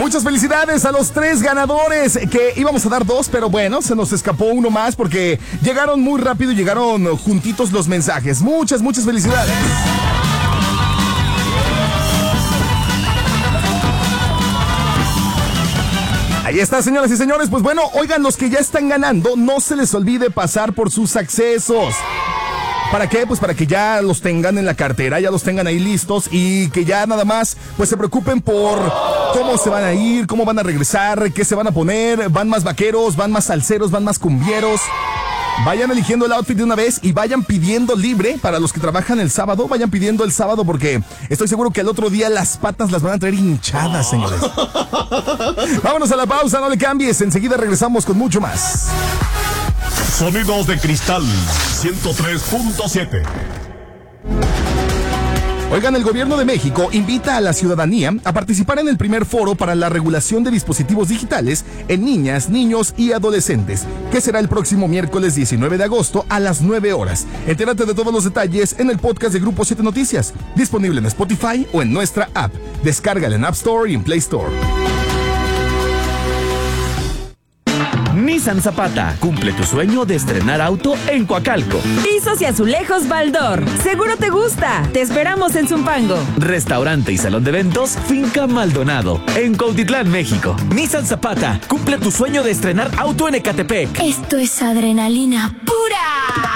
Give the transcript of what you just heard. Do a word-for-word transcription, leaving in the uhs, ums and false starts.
Muchas felicidades a los tres ganadores, que íbamos a dar dos, pero bueno, se nos escapó uno más porque llegaron muy rápido y llegaron juntitos los mensajes. Muchas, muchas felicidades. Ahí está, señoras y señores. Pues bueno, oigan, los que ya están ganando, no se les olvide pasar por sus accesos. ¿Para qué? Pues para que ya los tengan en la cartera, ya los tengan ahí listos y que ya nada más pues se preocupen por cómo se van a ir, cómo van a regresar, qué se van a poner, van más vaqueros, van más salseros, van más cumbieros. Vayan eligiendo el outfit de una vez y vayan pidiendo libre para los que trabajan el sábado, vayan pidiendo el sábado porque estoy seguro que el otro día las patas las van a traer hinchadas, señores. Vámonos a la pausa, no le cambies, enseguida regresamos con mucho más. Sonidos de Cristal ciento tres punto siete. Oigan, el gobierno de México invita a la ciudadanía a participar en el primer foro para la regulación de dispositivos digitales en niñas, niños y adolescentes, que será el próximo miércoles diecinueve de agosto a las nueve horas. Entérate de todos los detalles en el podcast de Grupo siete Noticias, disponible en Spotify o en nuestra app. Descárgala en App Store y en Play Store. Nissan Zapata, cumple tu sueño de estrenar auto en Coacalco. Pisos y azulejos Baldor, seguro te gusta. Te esperamos en Zumpango. Restaurante y salón de eventos Finca Maldonado, en Cuautitlán, México. Nissan Zapata, cumple tu sueño de estrenar auto en Ecatepec. Esto es adrenalina pura.